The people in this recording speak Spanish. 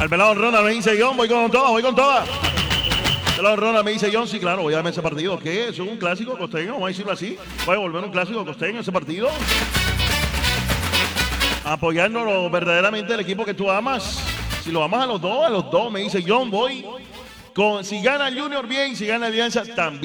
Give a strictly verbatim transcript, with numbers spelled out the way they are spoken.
Al pelado Ronald me dice John, voy con todas, voy con todas. El pelado Ronald me dice John, sí, claro, voy a darme ese partido. ¿Qué? ¿Es un clásico costeño? Vamos a decirlo así. Voy a volver un clásico costeño ese partido. Apoyarnos verdaderamente el equipo que tú amas. Si lo amas a los dos, a los dos, me dice John, voy con, si gana Junior bien, si gana Alianza también.